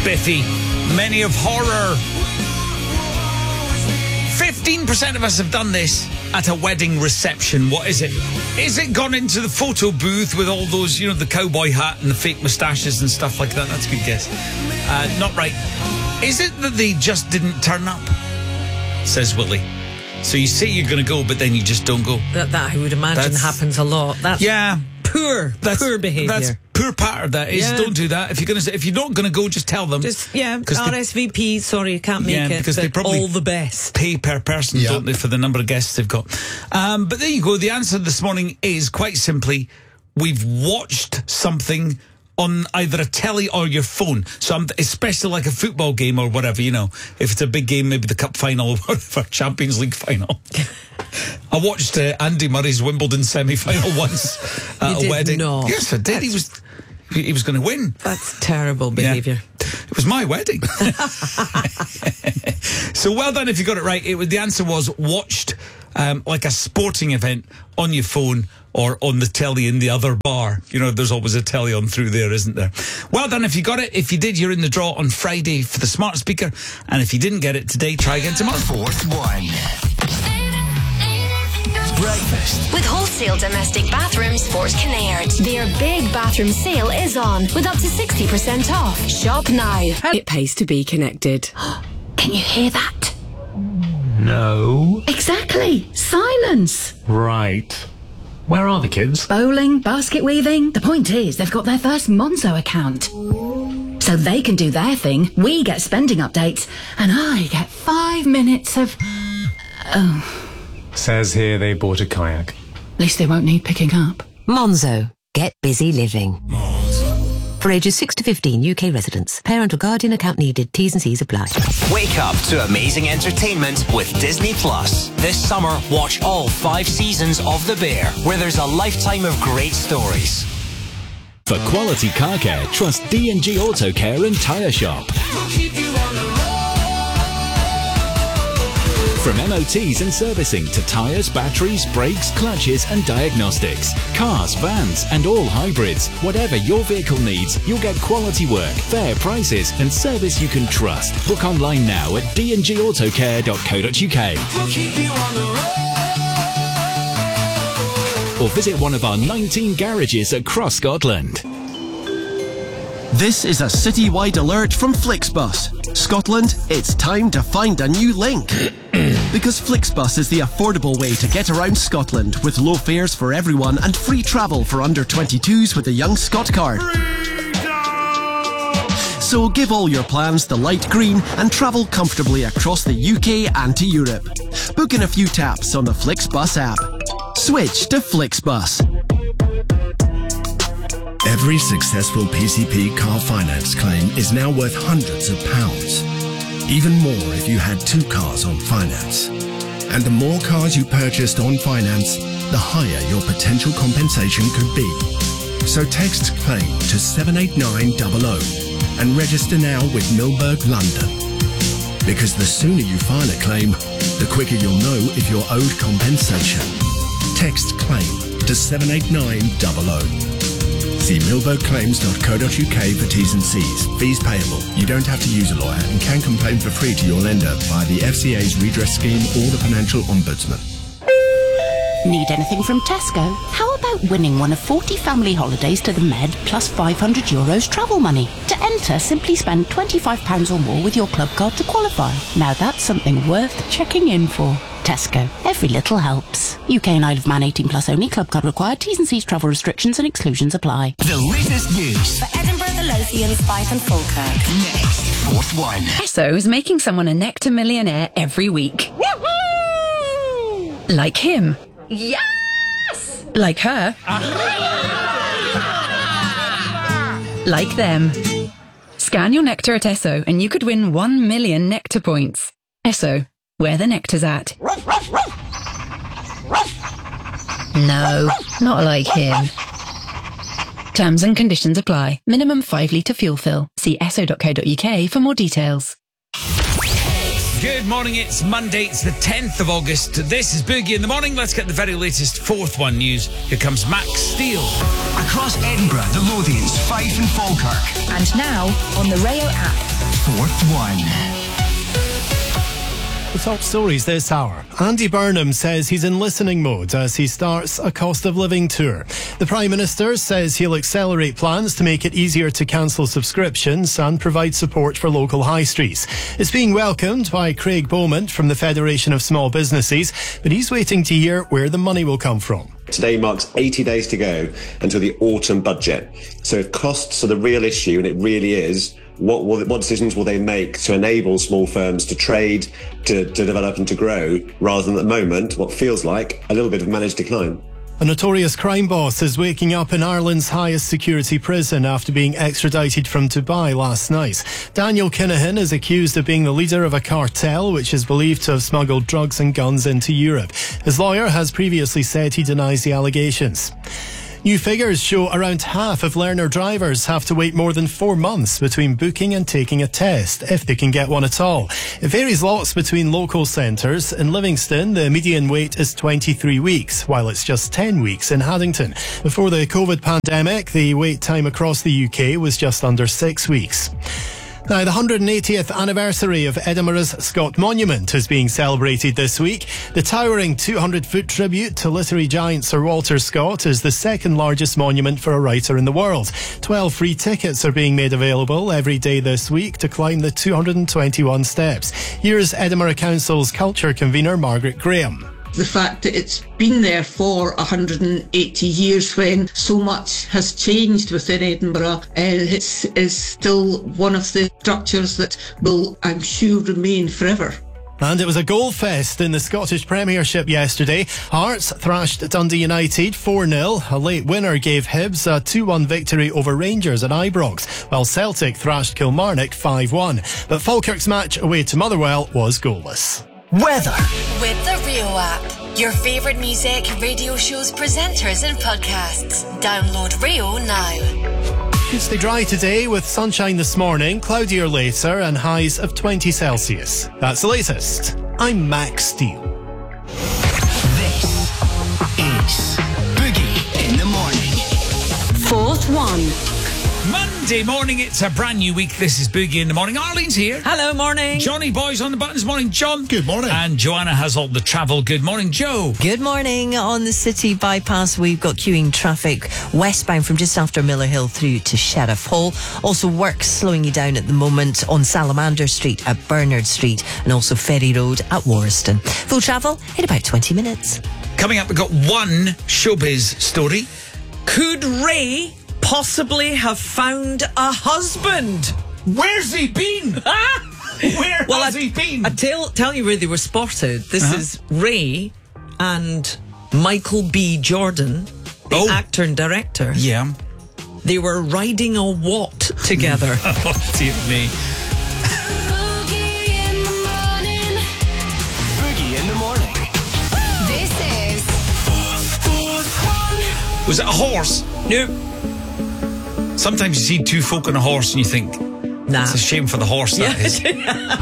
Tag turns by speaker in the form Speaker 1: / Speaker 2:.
Speaker 1: Biffy, Many of Horror. 15% of us have done this at a wedding reception. What is it? Is it gone into the photo booth with all those, the cowboy hat and the fake moustaches and stuff like that? That's a good guess. Not right. Is it that they just didn't turn up? Says Willie. So you say you're going to go, but then you just don't go.
Speaker 2: That I would imagine happens a lot. That's poor behaviour.
Speaker 1: That's poor pattern. That is. Don't do that. If you're not going to go, just tell them.
Speaker 2: Just RSVP. Sorry, I can't make it.
Speaker 1: Because they probably
Speaker 2: all the best
Speaker 1: pay per person, don't they, for the number of guests they've got. But there you go. The answer this morning is quite simply: we've watched something on either a telly or your phone. So especially like a football game or whatever, if it's a big game, maybe the cup final or whatever, Champions League final. I watched Andy Murray's Wimbledon semi-final once at a wedding.
Speaker 2: Not.
Speaker 1: Yes, I did. He was going to win.
Speaker 2: That's terrible behaviour.
Speaker 1: Yeah. It was my wedding. So well done if you got it right. The answer was watched like a sporting event on your phone or on the telly in the other bar. There's always a telly on through there, isn't there? Well done if you got it. If you did, you're in the draw on Friday for the smart speaker. And if you didn't get it today, try again tomorrow.
Speaker 3: Fourth one. Breakfast
Speaker 4: with Wholesale Domestic Bathrooms Fort Kinnaird. Their big bathroom sale is on with up to 60% off. Shop now.
Speaker 5: It pays to be connected.
Speaker 6: Can you hear that?
Speaker 7: No.
Speaker 6: Exactly. Silence.
Speaker 7: Right. Where are the kids?
Speaker 6: Bowling, basket weaving. The point is, they've got their first Monzo account. So they can do their thing, we get spending updates, and I get 5 minutes of...
Speaker 7: Says here they bought a kayak.
Speaker 6: At least they won't need picking up.
Speaker 8: Monzo. Get busy living. For ages 6 to 15, UK residents. Parent or guardian account needed. T's and C's apply.
Speaker 3: Wake up to amazing entertainment with Disney Plus. This summer, watch all 5 seasons of The Bear, where there's a lifetime of great stories.
Speaker 9: For quality car care, trust D&G Auto Care and Tyre Shop. From MOTs and servicing to tyres, batteries, brakes, clutches and diagnostics. Cars, vans and all hybrids. Whatever your vehicle needs, you'll get quality work, fair prices and service you can trust. Book online now at dngautocare.co.uk. Or visit one of our 19 garages across Scotland.
Speaker 10: This is a citywide alert from Flixbus. Scotland, it's time to find a new link. Because Flixbus is the affordable way to get around Scotland with low fares for everyone and free travel for under 22s with the Young Scot card. So give all your plans the light green and travel comfortably across the UK and to Europe. Book in a few taps on the Flixbus app. Switch to Flixbus.
Speaker 11: Every successful PCP car finance claim is now worth hundreds of pounds. Even more if you had 2 cars on finance. And the more cars you purchased on finance, the higher your potential compensation could be. So text CLAIM to 78900 and register now with Milberg London. Because the sooner you file a claim, the quicker you'll know if you're owed compensation. Text CLAIM to 78900. See milbergclaims.co.uk for T's and C's. Fees payable. You don't have to use a lawyer and can complain for free to your lender via the FCA's redress scheme or the Financial Ombudsman.
Speaker 12: Need anything from Tesco? How about winning one of 40 family holidays to the Med plus €500 travel money? To enter, simply spend £25 or more with your club card to qualify. Now that's something worth checking in for. Tesco. Every little helps. UK and Isle of Man 18 plus only. Club card required. T's and C's travel restrictions and exclusions apply.
Speaker 3: The latest news.
Speaker 4: For Edinburgh, the Lothians, Fife and Falkirk.
Speaker 3: Next. Fourth one.
Speaker 5: Esso's making someone a Nectar millionaire every week. Like him.
Speaker 4: Yes!
Speaker 5: Like her. Like them. Scan your Nectar at Esso and you could win 1 million Nectar points. Esso. Where the nectar's at.
Speaker 8: No, not like him.
Speaker 5: Terms and conditions apply. Minimum 5 litre fuel fill. See esso.co.uk for more details.
Speaker 1: Good morning, it's Monday, it's the 10th of August. This is Boogie in the Morning. Let's get the very latest Fourth One news. Here comes Max Steele.
Speaker 3: Across Edinburgh, the Lothians, Fife and Falkirk.
Speaker 13: And now on the Rayo app. Fourth One.
Speaker 14: The top stories this hour. Andy Burnham says he's in listening mode as he starts a cost of living tour. The Prime Minister says he'll accelerate plans to make it easier to cancel subscriptions and provide support for local high streets. It's being welcomed by Craig Beaumont from the Federation of Small Businesses, but he's waiting to hear where the money will come from.
Speaker 15: Today marks 80 days to go until the autumn budget. So if costs are the real issue, and it really is, what decisions will they make to enable small firms to trade, to develop and to grow, rather than at the moment, what feels like a little bit of managed decline?
Speaker 14: A notorious crime boss is waking up in Ireland's highest security prison after being extradited from Dubai last night. Daniel Kinahan is accused of being the leader of a cartel which is believed to have smuggled drugs and guns into Europe. His lawyer has previously said he denies the allegations. New figures show around half of learner drivers have to wait more than 4 months between booking and taking a test, if they can get one at all. It varies lots between local centres. In Livingston, the median wait is 23 weeks, while it's just 10 weeks in Haddington. Before the COVID pandemic, the wait time across the UK was just under 6 weeks. Now, the 180th anniversary of Edinburgh's Scott Monument is being celebrated this week. The towering 200-foot tribute to literary giant Sir Walter Scott is the second largest monument for a writer in the world. 12 free tickets are being made available every day this week to climb the 221 steps. Here's Edinburgh Council's culture convener Margaret Graham.
Speaker 16: The fact that it's been there for 180 years when so much has changed within Edinburgh, is still one of the structures that will, I'm sure, remain forever.
Speaker 14: And it was a goal fest in the Scottish Premiership yesterday. Hearts thrashed Dundee United 4-0. A late winner gave Hibs a 2-1 victory over Rangers at Ibrox, while Celtic thrashed Kilmarnock 5-1. But Falkirk's match away to Motherwell was goalless.
Speaker 13: Weather.
Speaker 17: With the Rio app, your favourite music, radio shows, presenters and podcasts. Download Rio now.
Speaker 14: Stay dry today with sunshine this morning, cloudier later and highs of 20 Celsius. That's the latest. I'm Max Steele.
Speaker 13: This is Boogie in the Morning.
Speaker 17: Fourth One.
Speaker 1: Monday morning, it's a brand new week. This is Boogie in the Morning. Arlene's here.
Speaker 2: Hello, morning.
Speaker 1: Johnny Boy's on the buttons. Morning, John.
Speaker 18: Good morning.
Speaker 1: And Joanna has all the travel. Good morning, Joe.
Speaker 19: Good morning. On the city bypass, we've got queuing traffic westbound from just after Miller Hill through to Sheriff Hall. Also work slowing you down at the moment on Salamander Street at Bernard Street and also Ferry Road at Warriston. Full travel in about 20 minutes.
Speaker 1: Coming up, we've got one showbiz story.
Speaker 2: Could Ray possibly have found a husband?
Speaker 1: Where's he been? Where has he been?
Speaker 2: I tell you where they were spotted. This is Ray and Michael B. Jordan, the actor and director.
Speaker 1: Yeah.
Speaker 2: They were riding a watt together.
Speaker 1: Oh, dear me.
Speaker 13: Boogie in the Morning.
Speaker 17: This is
Speaker 13: Fourth One.
Speaker 1: Was it a horse?
Speaker 2: Nope.
Speaker 1: Sometimes you see two folk on a horse and you think,
Speaker 2: nah,
Speaker 1: it's a shame for the horse, that is.